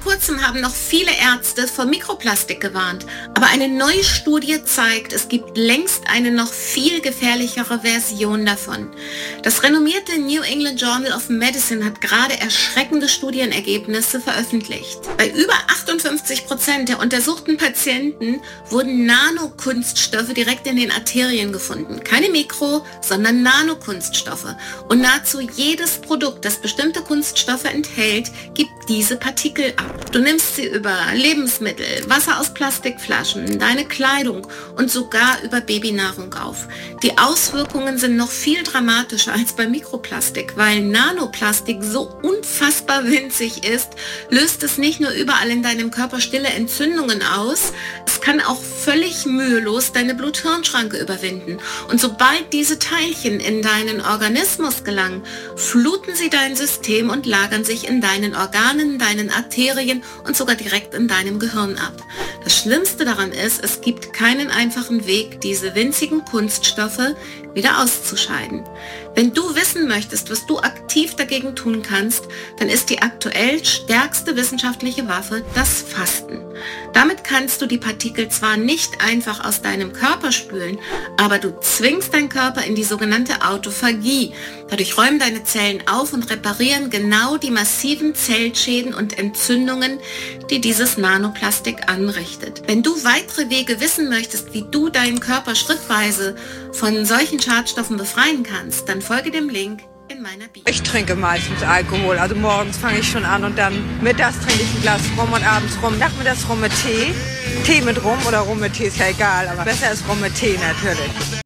kurzem haben noch viele Ärzte vor Mikroplastik gewarnt, aber eine neue Studie zeigt, es gibt längst eine noch viel gefährlichere Version davon. Das renommierte New England Journal of Medicine hat gerade erschreckende Studienergebnisse veröffentlicht. Bei über 58% der untersuchten Patienten wurden Nanokunststoffe direkt in den Arterien gefunden. Keine Mikro, sondern Nanokunststoffe. Und nahezu jedes Produkt, das bestimmte Kunststoffe enthält, gibt diese Partikel ab. Du nimmst sie über Lebensmittel, Wasser aus Plastikflaschen, deine Kleidung und sogar über Babynahrung auf. Die Auswirkungen sind noch viel dramatischer als bei Mikroplastik, weil Nanoplastik so unfassbar winzig ist, löst es nicht nur überall in deinem Körper stille Entzündungen aus, es kann auch völlig mühelos deine Blut-Hirn-Schranke überwinden. Und sobald diese Teilchen in deinen Organismus gelangen, fluten sie dein System und lagern sich in deinen Organen, deinen Arterien und sogar direkt in deinem Gehirn ab. Das Schlimmste daran ist, es gibt keinen einfachen Weg, diese winzigen Kunststoffe wieder auszuscheiden. Wenn du wissen möchtest, was du aktiv dagegen tun kannst, dann ist die aktuell stärkste wissenschaftliche Waffe das Fasten. Damit kannst du die Partikel zwar nicht einfach aus deinem Körper spülen, aber du zwingst deinen Körper in die sogenannte Autophagie. Dadurch räumen deine Zellen auf und reparieren genau die massiven Zellschäden und Entzündungen, die dieses Nanoplastik anrichtet. Wenn du weitere Wege wissen möchtest, wie du deinen Körper schrittweise von solchen Schadstoffen befreien kannst, dann folge dem Link in meiner Bio. Ich trinke meistens Alkohol, also morgens fange ich schon an und dann mittags trinke ich ein Glas Rum und abends Rum. Nachmittags Rum mit Tee. Tee mit Rum oder Rum mit Tee ist ja egal, aber besser ist Rum mit Tee natürlich.